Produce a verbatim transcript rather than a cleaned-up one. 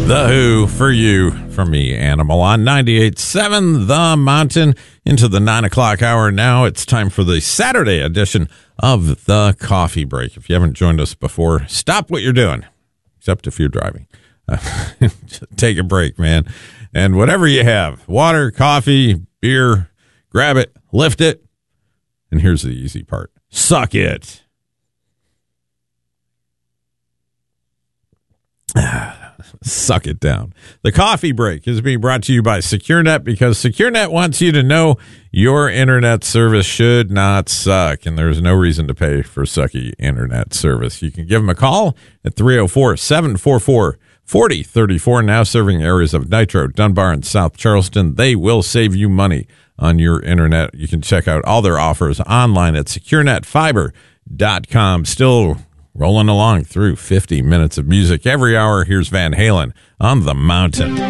The Who for you, from me, Animal, on ninety-eight point seven The Mountain. Into the nine o'clock hour now. It's time for the Saturday edition of The Coffee Break. If you haven't joined us before, stop what you're doing, except if you're driving. Uh, take a break, man. And whatever you have, water, coffee, beer, grab it, lift it. And here's the easy part. Suck it. Suck it down. The Coffee Break is being brought to you by SecureNet, because SecureNet wants you to know your internet service should not suck, and there's no reason to pay for sucky internet service. You can give them a call at three oh four, seven four four, four oh three four, now serving areas of Nitro, Dunbar, and South Charleston. They will save you money on your internet. You can check out all their offers online at secure net fiber dot com. Still rolling along through fifty minutes of music every hour. Here's Van Halen on The Mountain.